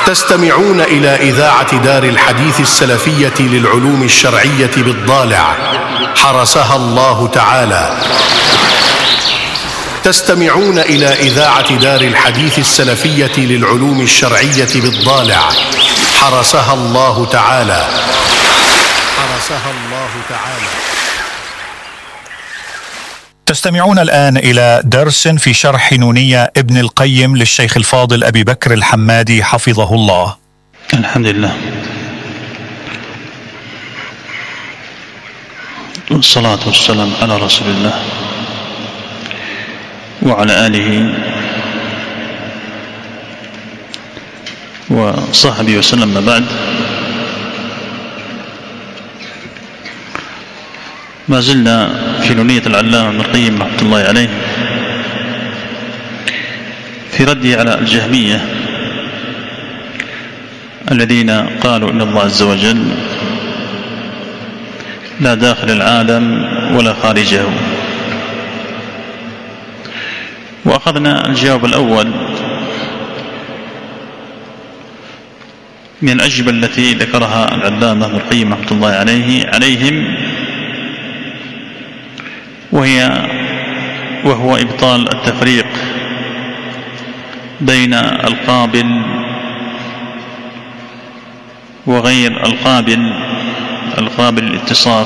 تستمعون إلى إذاعة دار الحديث السلفية للعلوم الشرعية بالضالع حرسها الله تعالى. تستمعون إلى إذاعة دار الحديث السلفية للعلوم الشرعية بالضالع حرسها الله تعالى. حرسها الله تعالى. تستمعون الآن إلى درس في شرح نونية ابن القيم للشيخ الفاضل أبي بكر الحمادي حفظه الله. الحمد لله، والصلاة والسلام على رسول الله وعلى آله وصحبه وسلم. ما بعد، ما زلنا في نونية العلامة ابن القيم رحمة الله عليه في رده على الجهمية الذين قالوا إن الله عز وجل لا داخل العالم ولا خارجه. وأخذنا الجواب الأول من الأجوبة التي ذكرها العلامة ابن القيم رحمة الله عليهم، وهو إبطال التفريق بين القابل وغير القابل الاتصاف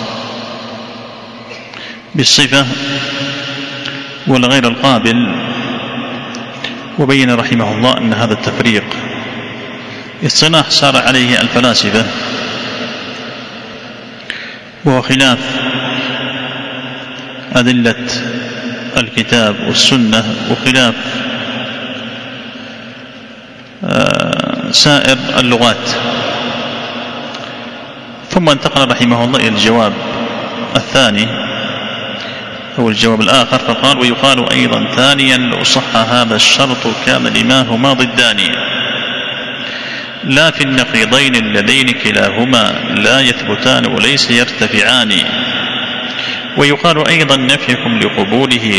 بالصفة والغير القابل. وبين رحمه الله أن هذا التفريق اصطلاح صار عليه الفلاسفة، وهو خلاف أدلة الكتاب والسنة وخلاف سائر اللغات. ثم انتقل رحمه الله إلى الجواب الثاني أو الجواب الآخر، فقال: ويقال أيضا ثانيا لو صح هذا الشرط كان لما هما ضدان لا في النقيضين اللذين كلاهما لا يثبتان وليس يرتفعان. ويقال أيضا نفيكم لقبوله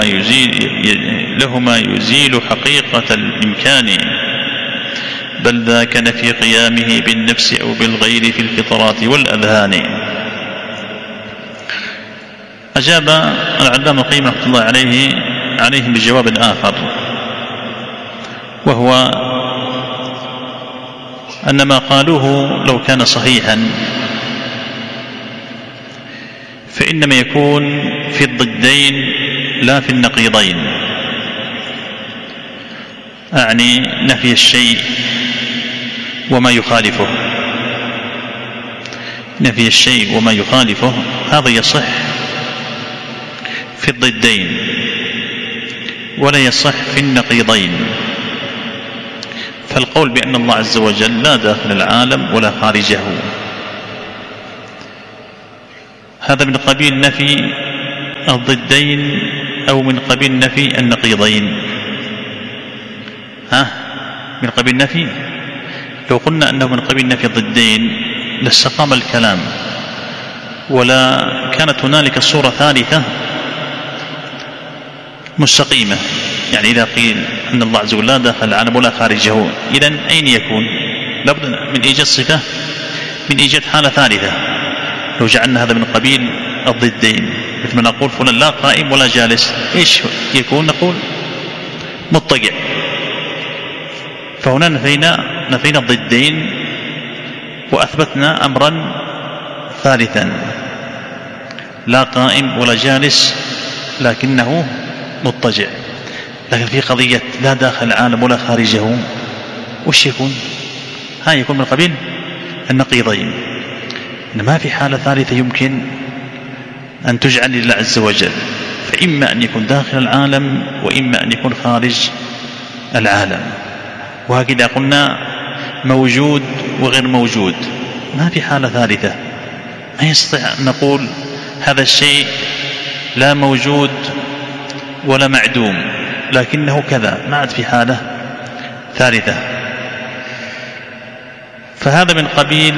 لهما يزيل حقيقة الإمكان، بل ذاك نفي قيامه بالنفس أو بالغير في الفطرات والأذهان. أجاب العلامة القيم رحمة الله عليه بجواب آخر، وهو أن ما قالوه لو كان صحيحا فإنما يكون في الضدين لا في النقيضين، أعني نفي الشيء وما يخالفه. نفي الشيء وما يخالفه هذا يصح في الضدين ولا يصح في النقيضين. فالقول بأن الله عز وجل لا داخل العالم ولا خارجه هذا من قبيل نفي الضدين أو من قبيل نفي النقيضين؟ من قبيل نفي. لو قلنا أنه من قبيل نفي الضدين لاستقام الكلام، ولا كانت هنالك صورة ثالثة مستقيمة. يعني إذا قيل أن الله عز وجل لا داخل العالم ولا خارجه، إذن أين يكون؟ لابد من إيجاد صفة، من إيجاد حالة ثالثة. لو جعلنا هذا من قبيل الضدين مثل ما نقول فلان لا قائم ولا جالس، إيش يكون؟ نقول مضطجع. فهنا نفينا الضدين وأثبتنا أمرا ثالثا، لا قائم ولا جالس لكنه مضطجع. لكن في قضية لا داخل العالم ولا خارجه، وش يكون؟ يكون من قبيل النقيضين. إن ما في حالة ثالثة يمكن أن تجعل لله عز وجل، فإما أن يكون داخل العالم وإما أن يكون خارج العالم. وهكذا قلنا موجود وغير موجود، ما في حالة ثالثة. ما يستطيع أن نقول هذا الشيء لا موجود ولا معدوم لكنه كذا، ما عاد في حالة ثالثة. فهذا من قبيل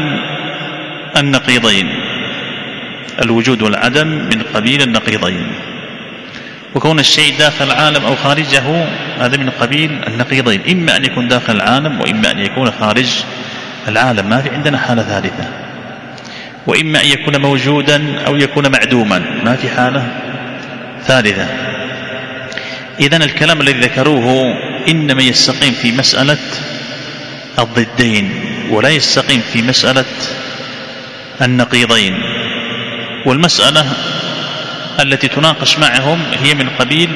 النقيضين، الوجود والعدم من قبيل النقيضين. وكون الشيء داخل العالم أو خارجه هذا من قبيل النقيضين، إما أن يكون داخل العالم وإما أن يكون خارج العالم، ما في عندنا حالة ثالثة، وإما أن يكون موجودا أو يكون معدوما، ما في حالة ثالثة. إذن الكلام الذي ذكروه إنما يستقيم في مسألة الضدين ولا يستقيم في مسألة النقيضين. والمسألة التي تناقش معهم هي من قبيل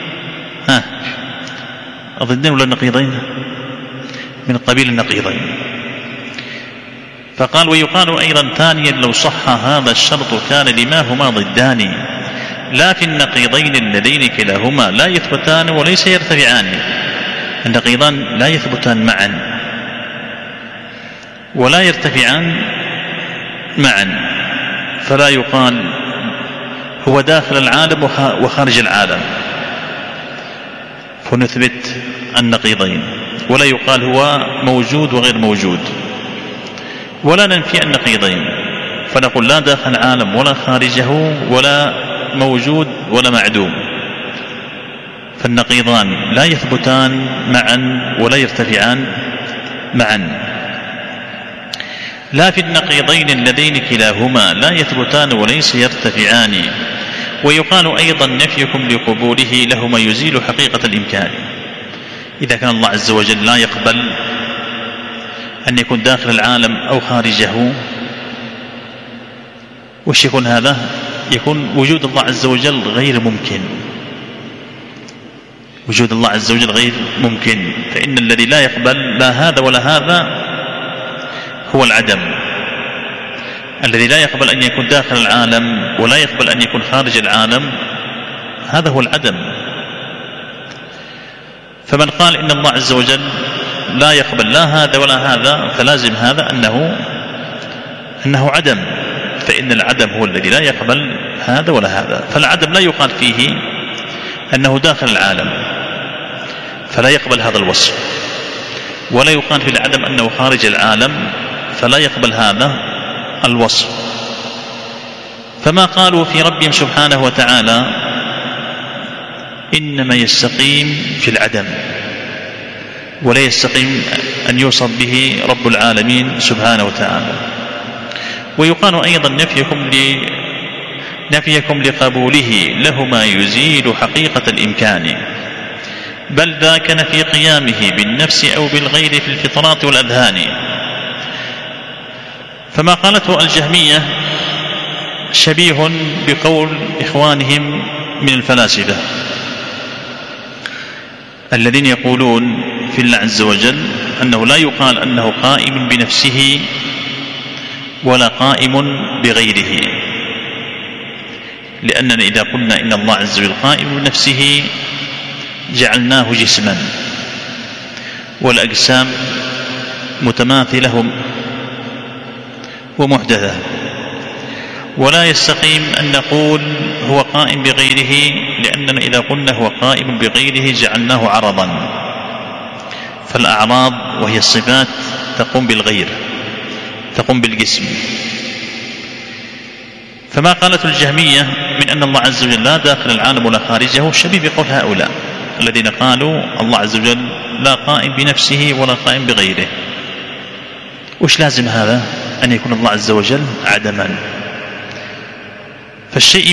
الضدين ولا النقيضين؟ من قبيل النقيضين. فقال ويقال أيضا ثانيا لو صح هذا الشرط كان لما هما ضدان لا في النقيضين اللذين كلاهما لا يثبتان وليس يرتفعان. النقيضان لا يثبتان معا ولا يرتفعان معا، فلا يقال هو داخل العالم وخارج العالم فنثبت النقيضين، ولا يقال هو موجود وغير موجود، ولا ننفي النقيضين فنقول لا داخل العالم ولا خارجه ولا موجود ولا معدوم. فالنقيضان لا يثبتان معا ولا يرتفعان معا. لا في النقيضين اللذين كلاهما لا يثبتان وليس يرتفعان. ويقال أيضا نفيكم لقبوله لهما يزيل حقيقة الإمكان. إذا كان الله عز وجل لا يقبل أن يكون داخل العالم أو خارجه، وش يكون هذا؟ يكون وجود الله عز وجل غير ممكن. وجود الله عز وجل غير ممكن، فإن الذي لا يقبل لا هذا ولا هذا هو العدم. الذي لا يقبل أن يكون داخل العالم ولا يقبل أن يكون خارج العالم هذا هو العدم. فمن قال إن الله عز وجل لا يقبل لا هذا ولا هذا فلازم هذا أنه عدم، فإن العدم هو الذي لا يقبل هذا ولا هذا. فالعدم لا يقال فيه أنه داخل العالم فلا يقبل هذا الوصف، ولا يقال في العدم أنه خارج العالم فلا يقبل هذا الوصف. فما قالوا في ربهم سبحانه وتعالى إنما يستقيم في العدم ولا يستقيم أن يوصف به رب العالمين سبحانه وتعالى. ويقال أيضا نفيكم لقبوله لهما يزيل حقيقة الإمكان بل ذاك نفي قيامه بالنفس أو بالغير في الفطرات والأذهان. فما قالته الجهمية شبيه بقول إخوانهم من الفلاسفة الذين يقولون في الله عز وجل أنه لا يقال أنه قائم بنفسه ولا قائم بغيره، لأننا إذا قلنا إن الله عز وجل قائم بنفسه جعلناه جسما والأجسام متماثلة ومحدثة، ولا يستقيم أن نقول هو قائم بغيره، لأننا إذا قلنا هو قائم بغيره جعلناه عرضا، فالأعراض وهي الصفات تقوم بالغير تقوم بالجسم. فما قالت الجهمية من أن الله عز وجل لا داخل العالم ولا خارجه شبيه بقول هؤلاء الذين قالوا الله عز وجل لا قائم بنفسه ولا قائم بغيره. وش لازم هذا؟ أن يكون الله عز وجل عدما. فالشيء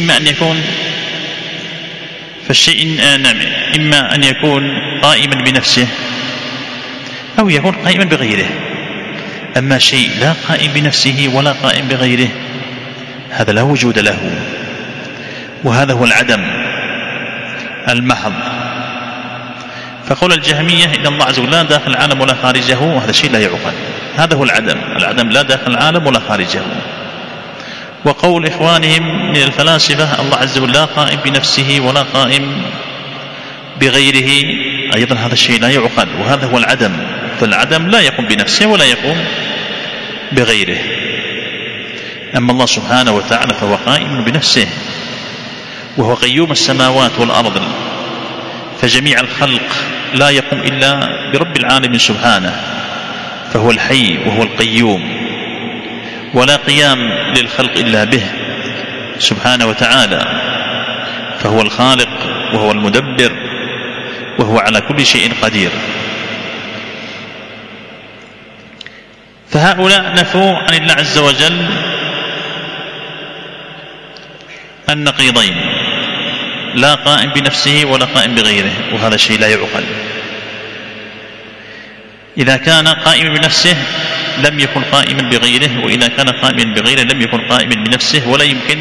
إما أن يكون قائما بنفسه أو يكون قائما بغيره. أما شيء لا قائم بنفسه ولا قائم بغيره هذا لا وجود له، وهذا هو العدم المحض. فقول الجهمية إن الله عز وجل لا داخل العالم ولا خارجه هذا شيء لا يعقل، هذا هو العدم لا داخل العالم ولا خارجه. وقول إخوانهم من الفلاسفة الله عز وجل لا قائم بنفسه ولا قائم بغيره أيضا هذا الشيء لا يعقل، وهذا هو العدم. فالعدم لا يقوم بنفسه ولا يقوم بغيره. أما الله سبحانه وتعالى فهو قائم بنفسه وهو قيوم السماوات والأرض، فجميع الخلق لا يقوم إلا برب العالمين سبحانه، فهو الحي وهو القيوم، ولا قيام للخلق إلا به سبحانه وتعالى، فهو الخالق وهو المدبر وهو على كل شيء قدير. فهؤلاء نفوا عن الله عز وجل النقيضين، لا قائم بنفسه ولا قائم بغيره، وهذا الشيء لا يعقل. إذا كان قائما بنفسه لم يكن قائما بغيره، وإذا كان قائما بغيره لم يكن قائما بنفسه، ولا يمكن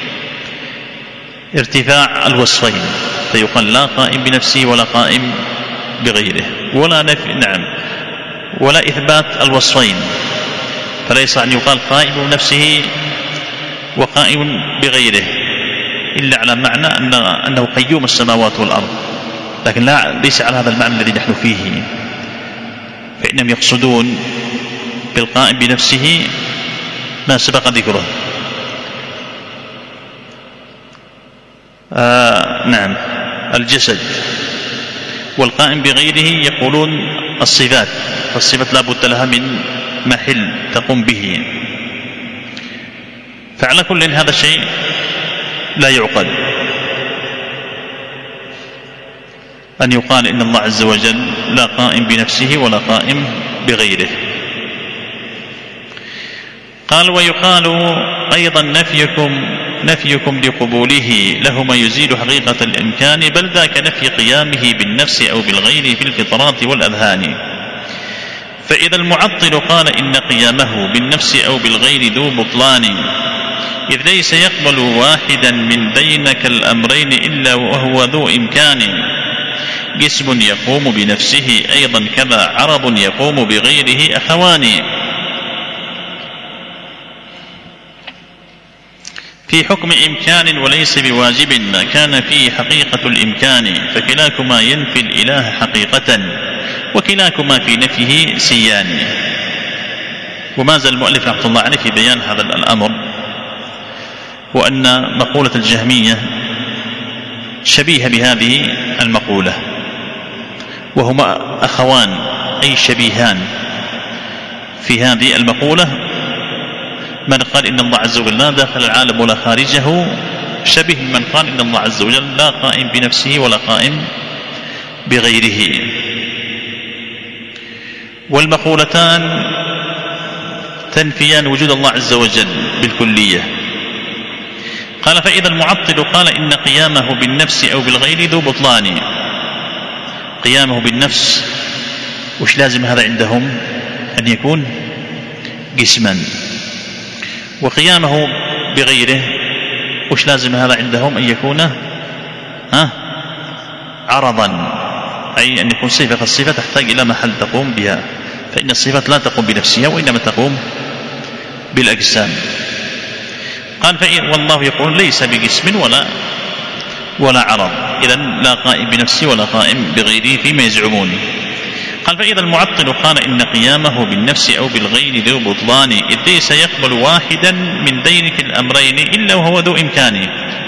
ارتفاع الوصفين، فيقال لا قائم بنفسه ولا قائم بغيره، ولا ولا إثبات الوصفين، فليس أن يقال قائم بنفسه وقائم بغيره إلا على معنى أنه قيوم السماوات والأرض، لكن ليس على هذا المعنى الذي نحن فيه. فإنهم يقصدون بالقائم بنفسه ما سبق ذكره، الجسد، والقائم بغيره يقولون الصفات، فالصفات لا بد لها من محل تقوم به. فعلى كل هذا الشيء لا يعقل أن يقال إن الله عز وجل لا قائم بنفسه ولا قائم بغيره. قال: ويقال أيضا نفيكم لقبوله له ما يزيل حقيقة الإمكان، بل ذاك نفي قيامه بالنفس أو بالغير في الفطرات والأذهان. فإذا المعطل قال إن قيامه بالنفس أو بالغير ذو بطلان، إذ ليس يقبل واحدا من بينك الأمرين إلا وهو ذو إمكان، جسم يقوم بنفسه أيضا كذا عرض يقوم بغيره أخوان. في حكم إمكان وليس بواجب ما كان فيه حقيقة الإمكان، فكلاكما ينفي الإله حقيقة وكلاكما في نفيه سيان. وما زال المؤلف رحمه الله عليه في بيان هذا الأمر، وأن مقولة الجهمية شبيهة بهذه المقولة، وهما أخوان أي شبيهان في هذه المقولة. من قال إن الله عز وجل لا داخل العالم ولا خارجه شبه من قال إن الله عز وجل لا قائم بنفسه ولا قائم بغيره. والمقولتان تنفيان وجود الله عز وجل بالكلية. قال: فإذا المعطل قال إن قيامه بالنفس أو بالغير ذو بطلان. قيامه بالنفس وش لازم هذا عندهم؟ أن يكون جسما. وقيامه بغيره وش لازم هذا عندهم؟ أن يكون عرضا، أي أن يكون صفة، فالصفة تحتاج إلى محل تقوم بها، فإن الصفة لا تقوم بنفسها وإنما تقوم بالأجسام. قال: والله يقول ليس بجسم ولا عرض، إذن لا قائم بنفسه ولا قائم بغيره فيما يزعمون. قال: فإذا المعطل قال إن قيامه بالنفس أو بالغير ذو بطلان، إذ ليس يقبل واحدا من بينك الأمرين إلا وهو ذو إمكان.